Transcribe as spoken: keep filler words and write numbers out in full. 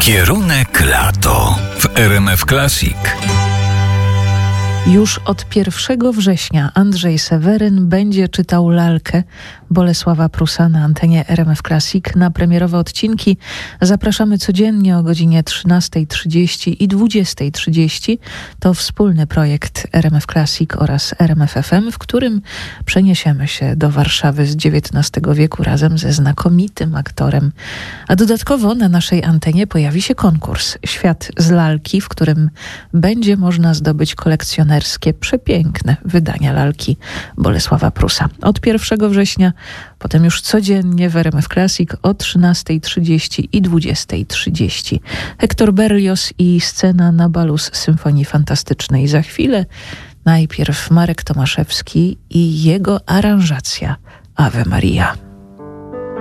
Kierunek lato w R M F Classic. Już od pierwszego września Andrzej Seweryn będzie czytał lalkę Bolesława Prusa na antenie R M F Classic. Na premierowe odcinki zapraszamy codziennie o godzinie trzynastej trzydzieści i dwudziestej trzydzieści. To wspólny projekt R M F Classic oraz R M F F M, w którym przeniesiemy się do Warszawy z dziewiętnastego wieku razem ze znakomitym aktorem. A dodatkowo na naszej antenie pojawi się konkurs Świat z lalki, w którym będzie można zdobyć kolekcjonerskie, przepiękne wydania lalki Bolesława Prusa. Od pierwszego września, potem już codziennie w R M F Classic o trzynastej trzydzieści i dwudziestej trzydzieści. Hector Berlioz i scena na balu z Symfonii Fantastycznej. Za chwilę najpierw Marek Tomaszewski i jego aranżacja Ave Maria.